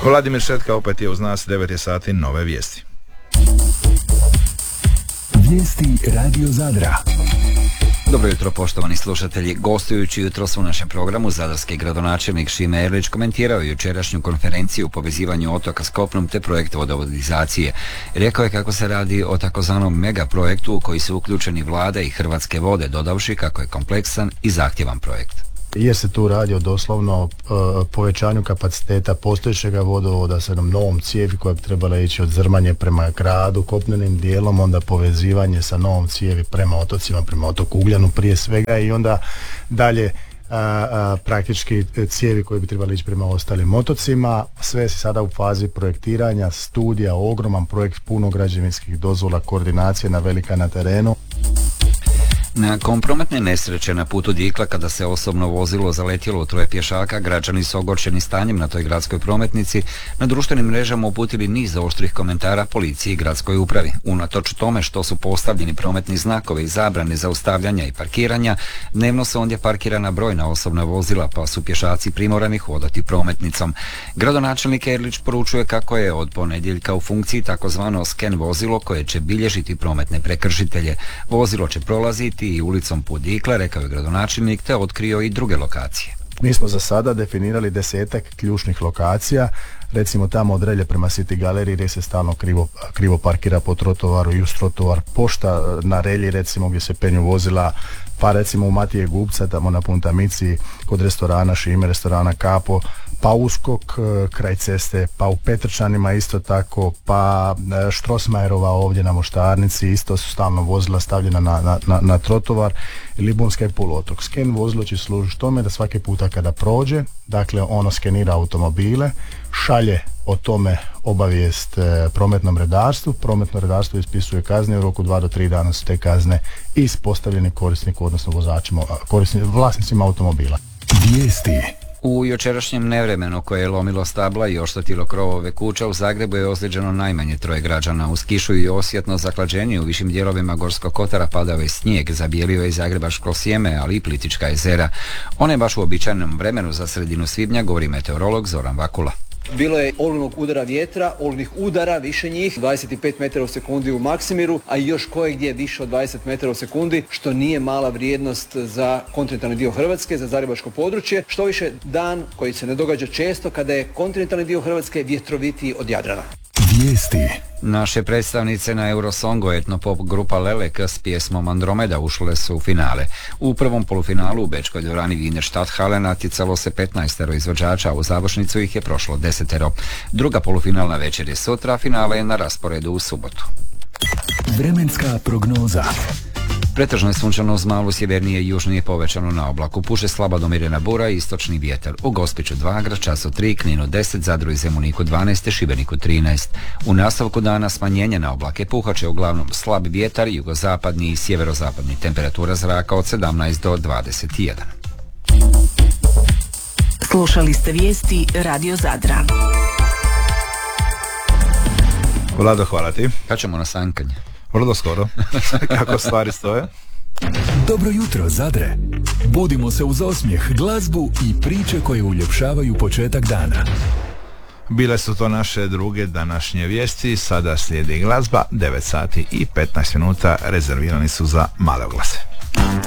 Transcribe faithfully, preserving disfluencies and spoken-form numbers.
Vladimir Šetka opet je uz nas, devet je sati, nove vijesti. Vijesti Radio Zadra. Dobro jutro, poštovani slušatelji. Gostujući jutros u našem programu, zadarski gradonačelnik Šime Erlić komentirao je jučerašnju konferenciju o povezivanju otoka s kopnom te projekt vodovodizacije. Rekao je kako se radi o takozvanom mega projektu u koji su uključeni vlada i Hrvatske vode, dodavši kako je kompleksan i zahtjevan projekt. Jer se tu radi o doslovno uh, povećanju kapaciteta postojećega vodovoda sa jednom novom cijevi koja bi trebala ići od Zrmanje prema gradu, kopnenim dijelom, onda povezivanje sa novom cijevi prema otocima, prema otoku Ugljanu prije svega i onda dalje a, a, praktički cijevi koje bi trebali ići prema ostalim otocima. Sve je sada u fazi projektiranja, studija, ogroman projekt, puno građevinskih dozvola, koordinacije na velika na terenu. Nakon prometne nesreće na putu Dikla kada se osobno vozilo zaletjelo u troje pješaka, građani su ogorčeni stanjem na toj gradskoj prometnici na društvenim mrežama uputili niz oštrih komentara policiji i gradskoj upravi. Unatoč tome što su postavljeni prometni znakovi i zabrane zaustavljanja i parkiranja, dnevno se ondje parkirana brojna osobna vozila pa su pješaci primorani hodati prometnicom. Gradonačelnik Erlić poručuje kako je od ponedjeljka u funkciji takozvano sken vozilo koje će bilježiti prometne prekršitelje. Vozilo će prolaziti i ulicom put Dikla, rekao je gradonačelnik, te otkrio i druge lokacije. Mi smo za sada definirali desetak ključnih lokacija, recimo tamo od Relje prema City Galeriji gdje se stalno krivo, krivo parkira po trotovaru i uz trotovar, pošta na Relji recimo gdje se penju vozila, pa recimo u Matije Gubca tamo na Puntamici kod restorana Šime, restorana Kapo, pa Uskok kraj ceste, pa u Petrčanima isto tako, pa Štrosmajerova ovdje na Moštarnici isto su stalno vozila stavljena na, na, na, na trotovar i Libunska je poluotok. Sken vozilo će služiti tome da svaki puta kada prođe, dakle ono skenira automobile, šalje o tome obavijest e, prometnom redarstvu, prometno redarstvo ispisuje kazne, u roku dva do tri dana su te kazne ispostavljene korisniku, odnosno vozačima, korisnicima, vlasnicima automobila. Vijesti. U jučerašnjem nevremenu koje je lomilo stabla i oštetilo krovove kuća, u Zagrebu je ozlijeđeno najmanje troje građana. Uz kišu i osjetno zaklađenje u višim dijelovima Gorskog kotara padao je snijeg, zabijelio je i zagrebačko Sjeme, ali i Plitvička jezera. One je baš u običajnom vremenu za sredinu svibnja, govori meteorolog Zoran Vakula. Bilo je olujnog udara vjetra, olujnih udara, više njih, dvadeset pet metara u sekundi u Maksimiru, a i još koje gdje više od dvadeset metara u sekundi, što nije mala vrijednost za kontinentalni dio Hrvatske, za zagrebačko područje. Što više, dan koji se ne događa često kada je kontinentalni dio Hrvatske vjetrovitiji od Jadrana. Vijesti. Naše predstavnice na Eurosongu etnopop grupa Lelek s pjesmom Andromeda ušle su u finale. U prvom polufinalu u bečkoj dvorani Wiener Stadthalle natjecalo se petnaestero izvođača, a u završnicu ih je prošlo desetero. Druga polufinalna večer je sutra, finale je na rasporedu u subotu. Vremenska prognoza. Pretežno je sunčano, uz malu sjevernije i južnije povećano na oblaku. Puše slaba do mirena bura i istočni vjetar. U Gospiću dva, Gračacu tri, Kninu deset, Zadru i Zemuniku dvanaest, Šibeniku trinaest. U nastavku dana smanjenje na oblake, puhaće uglavnom slab vjetar, jugozapadni i sjeverozapadni. Temperatura zraka od sedamnaest do dvadeset jedan. Slušali ste vijesti Radio Zadra. Vlado, hvala ti. Kad ćemo na sankanje? Vrlo skoro. Kako stvari stoje? Dobro jutro, Zadre. Budimo se uz osmijeh, glazbu i priče koje uljepšavaju početak dana. Bile su to naše druge današnje vijesti. Sada slijedi glazba. Devet sati i petnaest minuta rezervirani su za male oglase.